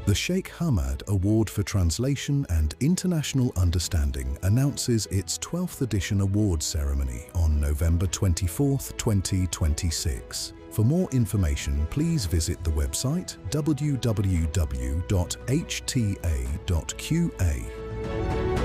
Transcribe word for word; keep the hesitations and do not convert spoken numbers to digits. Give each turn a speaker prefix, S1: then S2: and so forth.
S1: The Sheikh Hamad Award for Translation and International Understanding announces its twelfth edition awards ceremony on November twenty-fourth, twenty twenty-six. For more information, please visit the website w w w dot h t a dot q a.